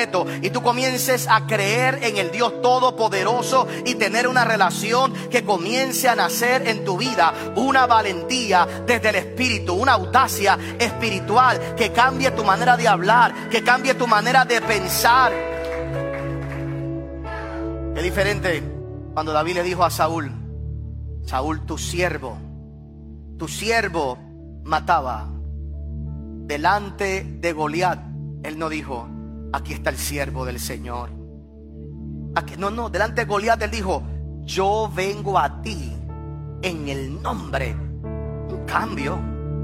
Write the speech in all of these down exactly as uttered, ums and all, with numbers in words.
y tú comiences a creer en el Dios Todopoderoso y tener una relación que comience a nacer en tu vida, una valentía desde el Espíritu, una audacia espiritual que cambie tu manera de hablar, que cambie tu manera de pensar. Es diferente cuando David le dijo a Saúl: Saúl, tu siervo, tu siervo mataba. Delante de Goliat, él no dijo: aquí está el siervo del Señor. Aquí, no, no, delante de Goliat él dijo: yo vengo a ti en el nombre. Un cambio.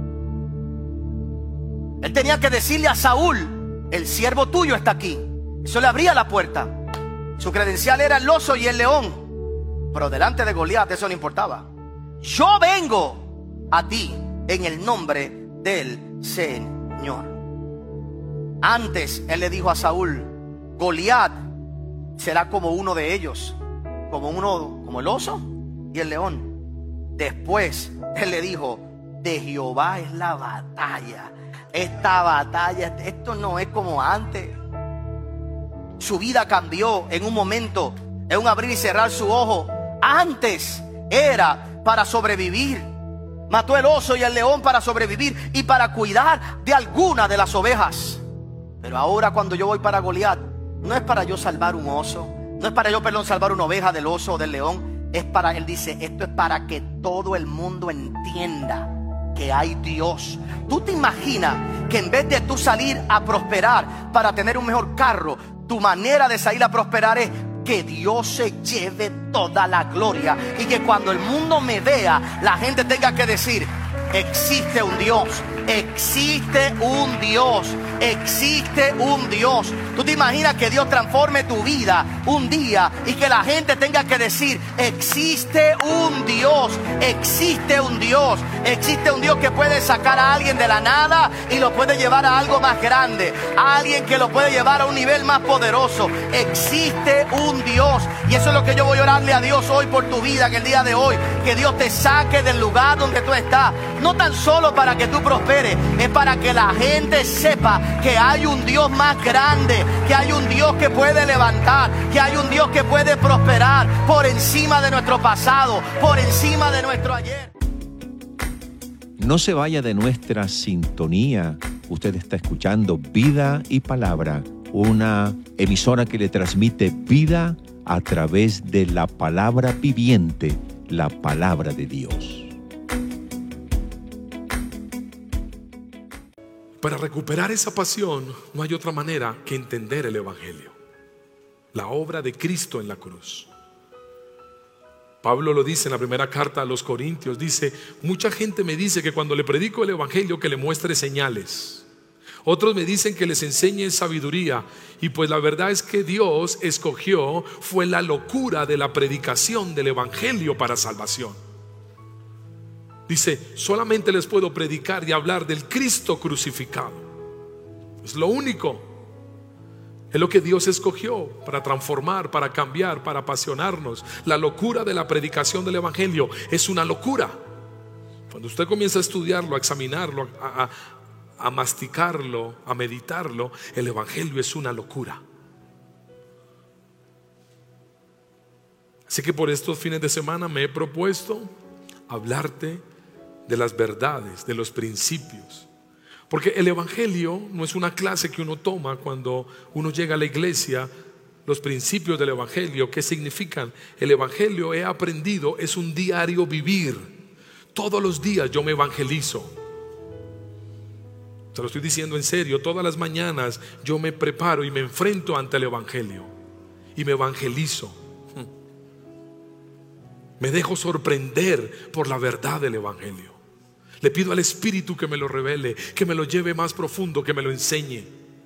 Él tenía que decirle a Saúl: el siervo tuyo está aquí. Eso le abría la puerta. Su credencial era el oso y el león, pero delante de Goliat eso no importaba. Yo vengo a ti en el nombre del Señor. Antes él le dijo a Saúl: Goliat será como uno de ellos, como uno, como el oso y el león. Después él le dijo: de Jehová es la batalla. Esta batalla, esto no es como antes. Su vida cambió en un momento, en un abrir y cerrar su ojo. Antes era para sobrevivir. Mató el oso y el león para sobrevivir y para cuidar de alguna de las ovejas. Pero ahora cuando yo voy para Goliat, no es para yo salvar un oso, no es para yo, perdón, salvar una oveja del oso o del león. Es para, él dice, esto es para que todo el mundo entienda que hay Dios. ¿Tú te imaginas que en vez de tú salir a prosperar para tener un mejor carro, tu manera de salir a prosperar es que Dios se lleve toda la gloria? Y que cuando el mundo me vea, la gente tenga que decir: existe un Dios, existe un Dios, existe un Dios. ¿Tú te imaginas que Dios transforme tu vida un día y que la gente tenga que decir: existe un Dios, existe un Dios, existe un Dios que puede sacar a alguien de la nada y lo puede llevar a algo más grande, a alguien que lo puede llevar a un nivel más poderoso? Existe un Dios, y eso es lo que yo voy a orarle a Dios hoy por tu vida, que el día de hoy, que Dios te saque del lugar donde tú estás, no tan solo para que tú prosperes, es para que la gente sepa que hay un Dios más grande, que hay un Dios que puede levantar, que hay un Dios que puede prosperar por encima de nuestro pasado, por encima de nuestro ayer. No se vaya de nuestra sintonía. Usted está escuchando Vida y Palabra, una emisora que le transmite vida a través de la palabra viviente, la palabra de Dios. Para recuperar esa pasión no hay otra manera que entender el Evangelio, la obra de Cristo en la cruz. Pablo lo dice en la primera carta a los Corintios, dice: mucha gente me dice que cuando le predico el Evangelio que le muestre señales. Otros me dicen que les enseñe sabiduría. Y pues la verdad es que Dios escogió fue la locura de la predicación del Evangelio para salvación. Dice: solamente les puedo predicar y hablar del Cristo crucificado. Es lo único. Es lo que Dios escogió para transformar, para cambiar, para apasionarnos. La locura de la predicación del Evangelio es una locura. Cuando usted comienza a estudiarlo, a examinarlo, a, a, a masticarlo, a meditarlo, el Evangelio es una locura. Así que por estos fines de semana me he propuesto hablarte de las verdades, de los principios. Porque el Evangelio no es una clase que uno toma cuando uno llega a la iglesia. Los principios del Evangelio, ¿qué significan? El Evangelio, he aprendido, es un diario vivir. Todos los días yo me evangelizo. Se lo estoy diciendo en serio. Todas las mañanas yo me preparo y me enfrento ante el Evangelio y me evangelizo. Me dejo sorprender por la verdad del Evangelio. Le pido al Espíritu que me lo revele, que me lo lleve más profundo, que me lo enseñe.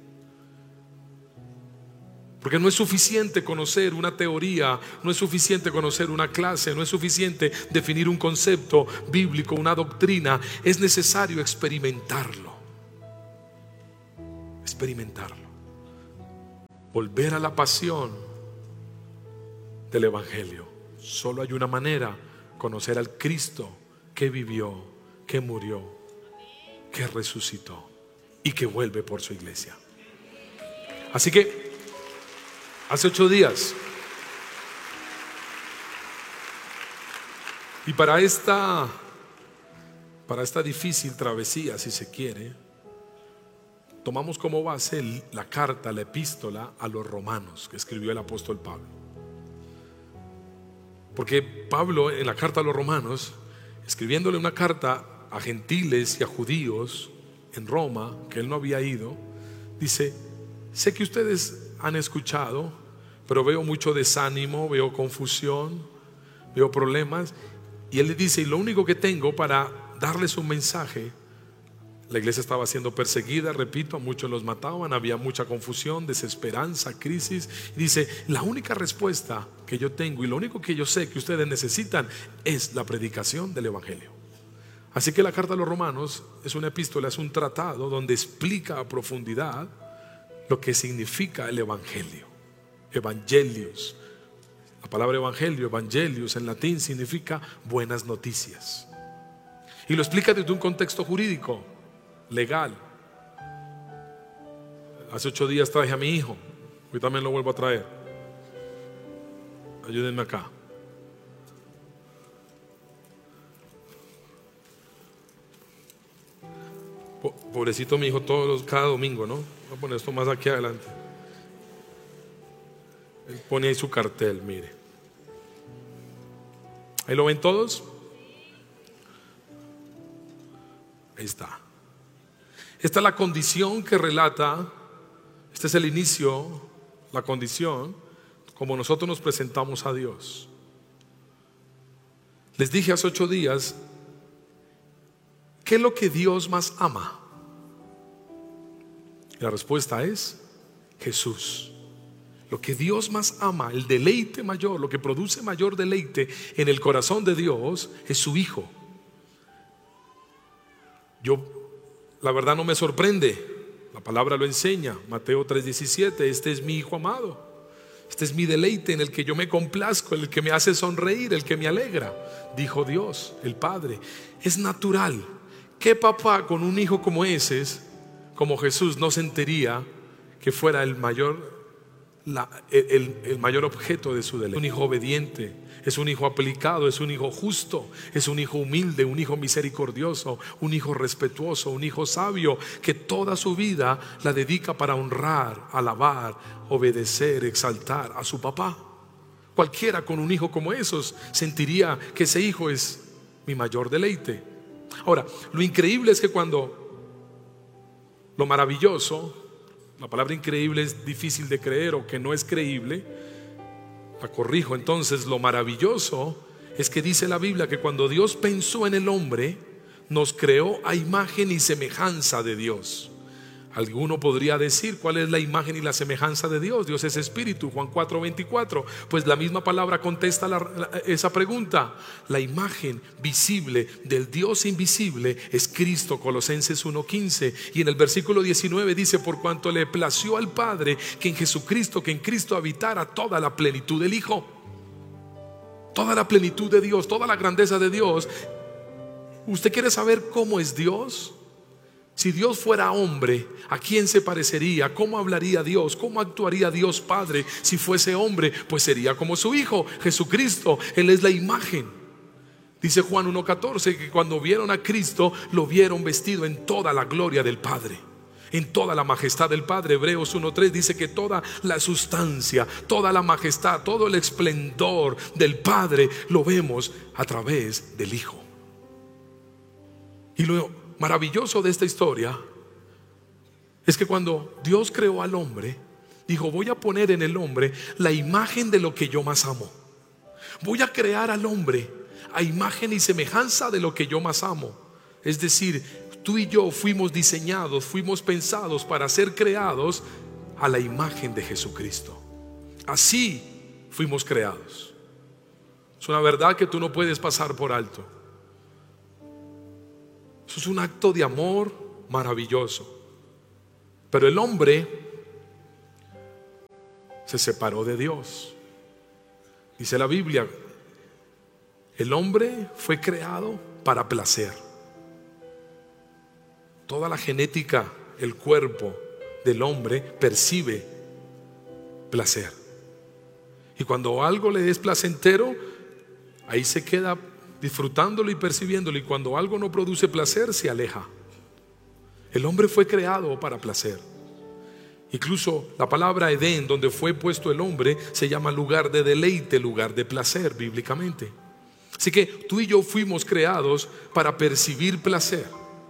Porque no es suficiente conocer una teoría, no es suficiente conocer una clase, no es suficiente definir un concepto bíblico, una doctrina. Es necesario experimentarlo. Experimentarlo. Volver a la pasión del Evangelio. Solo hay una manera: conocer al Cristo que vivió, que murió, que resucitó y que vuelve por su iglesia. Así que Hace ocho días. Y para esta, para esta difícil travesía, si se quiere, tomamos como base la carta, la epístola a los romanos que escribió el apóstol Pablo. Porque Pablo en la carta a los romanos, escribiéndole una carta a gentiles y a judíos en Roma, que él no había ido, dice: sé que ustedes han escuchado, pero veo mucho desánimo, veo confusión, veo problemas. Y él le dice: y lo único que tengo para darles un mensaje. La iglesia estaba siendo perseguida, repito, a muchos los mataban, había mucha confusión, desesperanza, crisis. Y dice: la única respuesta que yo tengo y lo único que yo sé que ustedes necesitan es la predicación del evangelio. Así que la carta a los romanos es una epístola, es un tratado donde explica a profundidad lo que significa el evangelio. Evangelios. La palabra evangelio, evangelios en latín significa buenas noticias. Y lo explica desde un contexto jurídico, legal. Hace ocho días traje a mi hijo, hoy también lo vuelvo a traer. Ayúdenme acá. Pobrecito mi hijo, todos los, cada domingo, ¿no? Voy a poner esto más aquí adelante. Él pone ahí su cartel, mire. ¿Ahí lo ven todos? Ahí está. Esta es la condición que relata, este es el inicio, la condición, como nosotros nos presentamos a Dios. Les dije hace ocho días, ¿qué es lo que Dios más ama? Y la respuesta es Jesús. Lo que Dios más ama, el deleite mayor, lo que produce mayor deleite en el corazón de Dios es su Hijo. Yo, la verdad, no me sorprende. La palabra lo enseña. Mateo tres diecisiete: este es mi Hijo amado. Este es mi deleite, en el que yo me complazco, en el que me hace sonreír, el que me alegra. Dijo Dios, el Padre. Es natural. ¿Qué papá con un hijo como ese, como Jesús, no sentiría que fuera el mayor, la, el, el mayor objeto de su deleite? Un hijo obediente, es un hijo aplicado, es un hijo justo, es un hijo humilde, un hijo misericordioso, un hijo respetuoso, un hijo sabio, que toda su vida la dedica para honrar, alabar, obedecer, exaltar a su papá. Cualquiera con un hijo como esos sentiría que ese hijo es mi mayor deleite. Ahora, lo increíble es que cuando, lo maravilloso, la palabra increíble es difícil de creer o que no es creíble, la corrijo. Entonces, lo maravilloso es que dice la Biblia que cuando Dios pensó en el hombre, nos creó a imagen y semejanza de Dios. Alguno podría decir: ¿cuál es la imagen y la semejanza de Dios? Dios es espíritu, Juan cuatro veinticuatro. Pues la misma palabra contesta la, la, esa pregunta. La imagen visible del Dios invisible es Cristo, Colosenses uno quince. Y en el versículo diecinueve dice: por cuanto le plació al Padre que en Jesucristo, que en Cristo habitara toda la plenitud del Hijo. Toda la plenitud de Dios, toda la grandeza de Dios. ¿Usted quiere saber cómo es Dios? Si Dios fuera hombre, ¿a quién se parecería? ¿Cómo hablaría Dios? ¿Cómo actuaría Dios Padre si fuese hombre? Pues sería como su Hijo, Jesucristo. Él es la imagen. Dice Juan uno catorce que cuando vieron a Cristo, lo vieron vestido en toda la gloria del Padre, en toda la majestad del Padre. Hebreos uno tres dice que toda la sustancia, toda la majestad, todo el esplendor del Padre lo vemos a través del Hijo. Y lo maravilloso de esta historia es que cuando Dios creó al hombre, dijo: voy a poner en el hombre la imagen de lo que yo más amo. Voy a crear al hombre a imagen y semejanza de lo que yo más amo. Es decir, tú y yo fuimos diseñados, fuimos pensados para ser creados a la imagen de Jesucristo. Así fuimos creados. Es una verdad que tú no puedes pasar por alto. Eso es un acto de amor maravilloso. Pero el hombre se separó de Dios. Dice la Biblia: el hombre fue creado para placer. Toda la genética, el cuerpo del hombre percibe placer. Y cuando algo le es placentero, ahí se queda disfrutándolo y percibiéndolo. Y cuando algo no produce placer, se aleja. El hombre fue creado para placer. Incluso la palabra Edén, donde fue puesto el hombre, se llama lugar de deleite, lugar de placer bíblicamente. Así que tú y yo fuimos creados para percibir placer.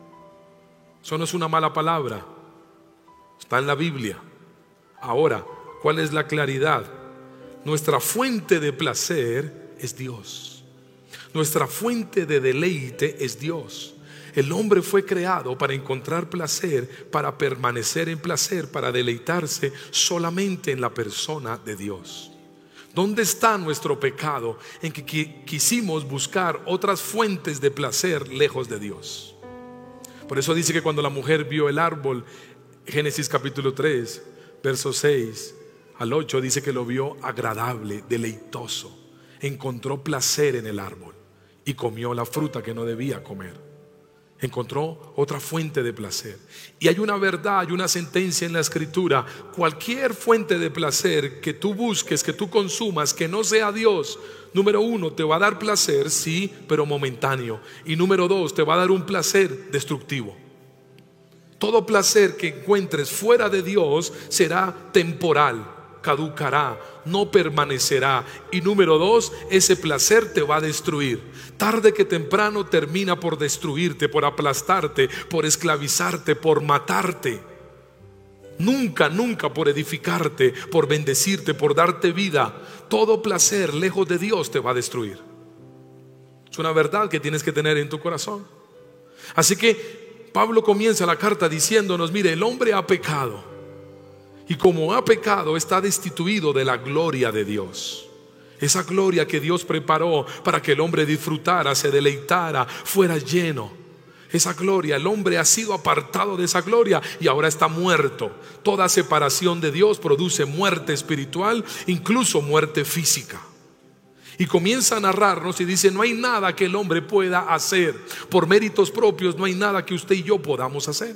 Eso no es una mala palabra, está en la Biblia. Ahora, ¿cuál es la claridad? Nuestra fuente de placer es Dios. Nuestra fuente de deleite es Dios. El hombre fue creado para encontrar placer, para permanecer en placer, para deleitarse solamente en la persona de Dios. ¿Dónde está nuestro pecado? En que quisimos buscar otras fuentes de placer lejos de Dios. Por eso dice que cuando la mujer vio el árbol, Génesis capítulo tres, versos seis al ocho, dice que lo vio agradable, deleitoso. Encontró placer en el árbol y comió la fruta que no debía comer. Encontró otra fuente de placer. Y hay una verdad, hay una sentencia en la Escritura: cualquier fuente de placer que tú busques, que tú consumas, que no sea Dios, número uno, te va a dar placer, sí, pero momentáneo. Y número dos, te va a dar un placer destructivo. Todo placer que encuentres fuera de Dios será temporal, caducará, no permanecerá. Y número dos, ese placer te va a destruir. Tarde que temprano termina por destruirte, por aplastarte, por esclavizarte, por matarte. Nunca, nunca por edificarte, por bendecirte, por darte vida. Todo placer lejos de Dios te va a destruir. Es una verdad que tienes que tener en tu corazón. Así que Pablo comienza la carta diciéndonos: mire, el hombre ha pecado, y como ha pecado está destituido de la gloria de Dios. Esa gloria que Dios preparó para que el hombre disfrutara, se deleitara, fuera lleno. Esa gloria, el hombre ha sido apartado de esa gloria y ahora está muerto. Toda separación de Dios produce muerte espiritual, incluso muerte física. Y comienza a narrarnos y dice: no hay nada que el hombre pueda hacer por méritos propios, no hay nada que usted y yo podamos hacer.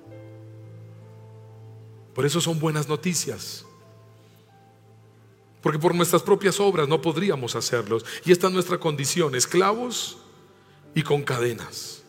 Por eso son buenas noticias, porque por nuestras propias obras no podríamos hacerlos. Y esta es nuestra condición: esclavos y con cadenas.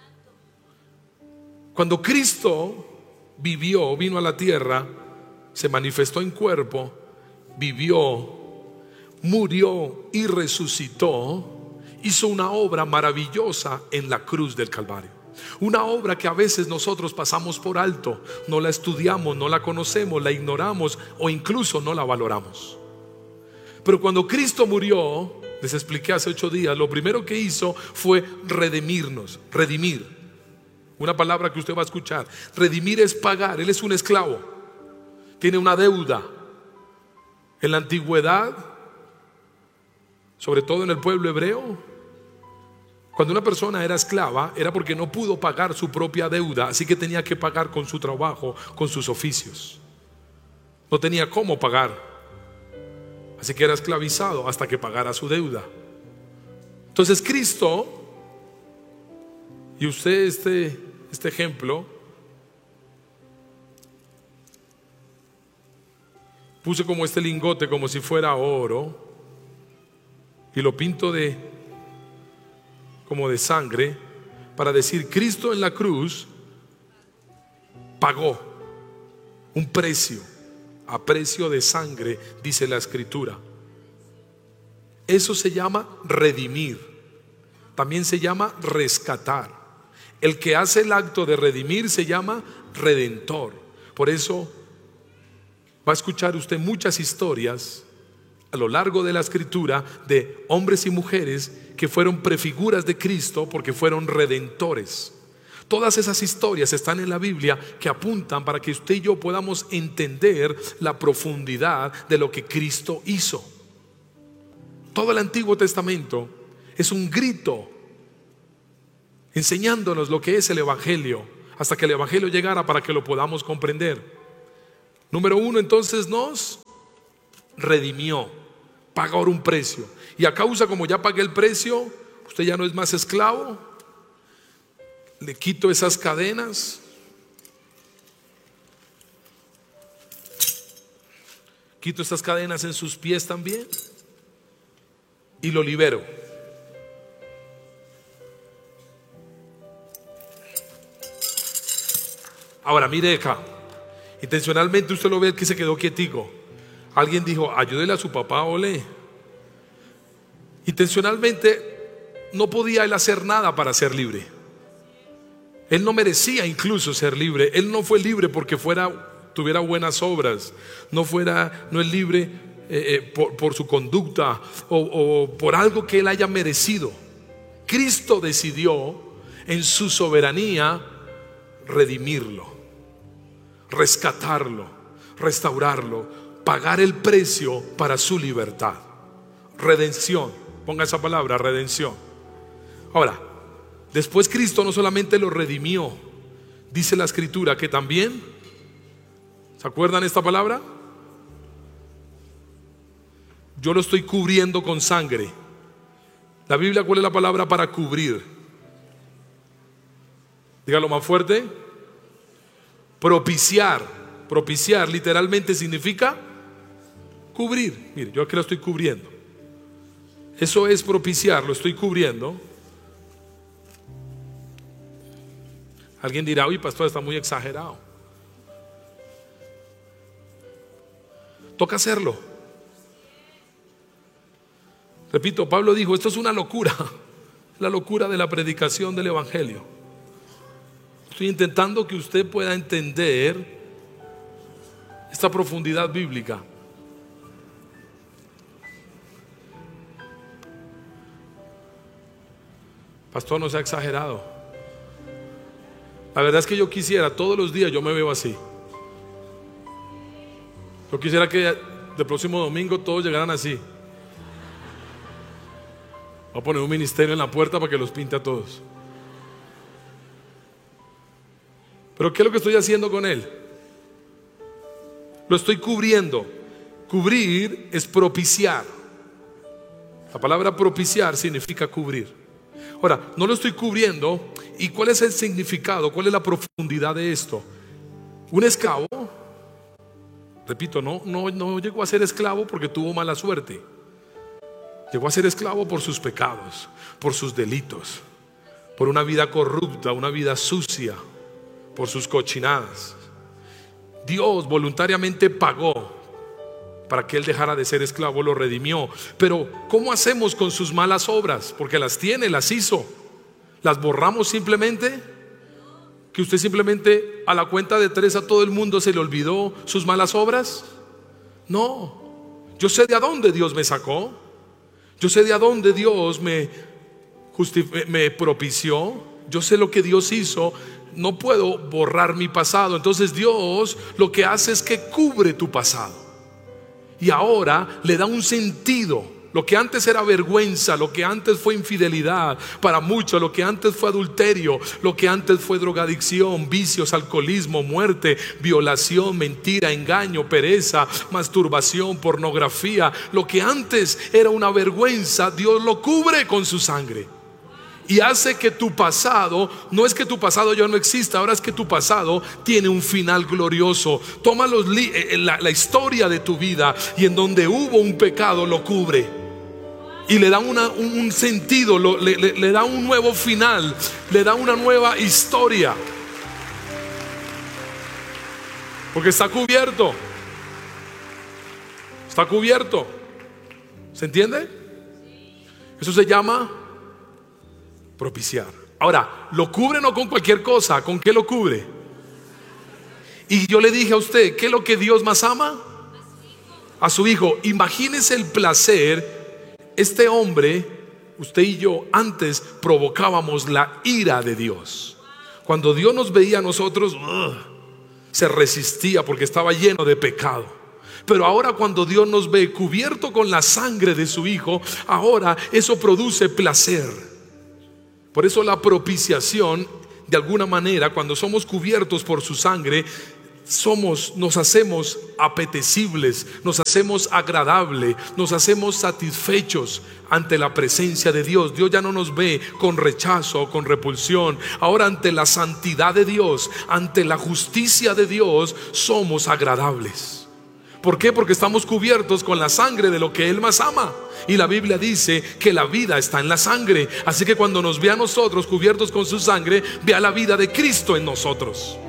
Cuando Cristo vivió, vino a la tierra, se manifestó en cuerpo, vivió, murió y resucitó, hizo una obra maravillosa en la cruz del Calvario. Una obra que a veces nosotros pasamos por alto, no la estudiamos, no la conocemos, la ignoramos o incluso no la valoramos. Pero cuando Cristo murió, les expliqué hace ocho días, lo primero que hizo fue redimirnos, redimir. Una palabra que usted va a escuchar. Redimir es pagar. Él es un esclavo, tiene una deuda. En la antigüedad, sobre todo en el pueblo hebreo, cuando una persona era esclava, era porque no pudo pagar su propia deuda, así que tenía que pagar con su trabajo, con sus oficios. No tenía cómo pagar, así que era esclavizado hasta que pagara su deuda. Entonces Cristo, y usted este, este ejemplo, puse como este lingote como si fuera oro y lo pinto de como de sangre, para decir: Cristo en la cruz pagó un precio, a precio de sangre, dice la Escritura. Eso se llama redimir, también se llama rescatar. El que hace el acto de redimir se llama redentor. Por eso va a escuchar usted muchas historias a lo largo de la Escritura de hombres y mujeres que fueron prefiguras de Cristo porque fueron redentores. Todas esas historias están en la Biblia, que apuntan para que usted y yo podamos entender la profundidad de lo que Cristo hizo. Todo el Antiguo Testamento es un grito enseñándonos lo que es el Evangelio, hasta que el Evangelio llegara para que lo podamos comprender. Número uno, entonces nos redimió, pagó un precio. Y a causa, como ya pagué el precio, usted ya no es más esclavo. Le quito esas cadenas. Quito estas cadenas en sus pies también y lo libero. Ahora mire acá. Intencionalmente usted lo ve que se quedó quietico. Alguien dijo, ayúdele a su papá, ole. Intencionalmente no podía él hacer nada para ser libre. Él no merecía incluso ser libre. Él no fue libre porque fuera, tuviera buenas obras. No fuera, no es libre eh, eh, por, por su conducta o, o por algo que él haya merecido. Cristo decidió en su soberanía redimirlo, rescatarlo, restaurarlo, pagar el precio para su libertad. Redención, ponga esa palabra, redención. Ahora, después Cristo no solamente lo redimió, dice la Escritura que también, ¿se acuerdan esta palabra? Yo lo estoy cubriendo con sangre. La Biblia, ¿cuál es la palabra para cubrir? Dígalo más fuerte. Propiciar. Propiciar literalmente significa cubrir. Mire, yo aquí lo estoy cubriendo. Eso es propiciar, lo estoy cubriendo. Alguien dirá, uy, pastor, está muy exagerado. Toca hacerlo. Repito, Pablo dijo, esto es una locura. La locura de la predicación del Evangelio. Estoy intentando que usted pueda entender esta profundidad bíblica. Pastor, no sea exagerado. La verdad es que yo quisiera, todos los días yo me veo así. Yo quisiera que el próximo domingo todos llegaran así. Voy a poner un ministerio en la puerta para que los pinte a todos. Pero ¿qué es lo que estoy haciendo con él? Lo estoy cubriendo. Cubrir es propiciar. La palabra propiciar significa cubrir. Ahora, no lo estoy cubriendo. ¿Y cuál es el significado? ¿Cuál es la profundidad de esto? Un esclavo, repito, no, no, no llegó a ser esclavo porque tuvo mala suerte. Llegó a ser esclavo por sus pecados, por sus delitos, por una vida corrupta, una vida sucia, por sus cochinadas. Dios voluntariamente pagó para que él dejara de ser esclavo, lo redimió. Pero ¿cómo hacemos con sus malas obras? Porque las tiene, las hizo. ¿Las borramos simplemente? ¿Que usted simplemente a la cuenta de tres a todo el mundo se le olvidó sus malas obras? No. Yo sé de a dónde Dios me sacó. Yo sé de a dónde Dios me, me propició. Yo sé lo que Dios hizo. No puedo borrar mi pasado. Entonces Dios lo que hace es que cubre tu pasado. Y ahora le da un sentido. Lo que antes era vergüenza, lo que antes fue infidelidad para muchos, lo que antes fue adulterio, lo que antes fue drogadicción, vicios, alcoholismo, muerte, violación, mentira, engaño, pereza, masturbación, pornografía. Lo que antes era una vergüenza, Dios lo cubre con su sangre. Y hace que tu pasado, no es que tu pasado ya no exista, ahora es que tu pasado tiene un final glorioso. Toma los, la, la historia de tu vida y en donde hubo un pecado lo cubre. Y le da una, un, un sentido, lo, le, le, le da un nuevo final, le da una nueva historia. Porque está cubierto. Está cubierto. ¿Se entiende? Eso se llama propiciar. Ahora, ¿lo cubre no con cualquier cosa? ¿Con qué lo cubre? Y yo le dije a usted, ¿qué es lo que Dios más ama? A su Hijo. Imagínese el placer. Este hombre, usted y yo, antes provocábamos la ira de Dios. Cuando Dios nos veía a nosotros, ugh, se resistía porque estaba lleno de pecado. Pero ahora cuando Dios nos ve cubierto con la sangre de su Hijo, ahora eso produce placer. Por eso la propiciación, de alguna manera, cuando somos cubiertos por su sangre, somos, nos hacemos apetecibles, nos hacemos agradables, nos hacemos satisfechos ante la presencia de Dios. Dios ya no nos ve con rechazo o con repulsión. Ahora ante la santidad de Dios, ante la justicia de Dios, somos agradables. ¿Por qué? Porque estamos cubiertos con la sangre de lo que Él más ama. Y la Biblia dice que la vida está en la sangre. Así que cuando nos ve a nosotros cubiertos con su sangre, vea la vida de Cristo en nosotros.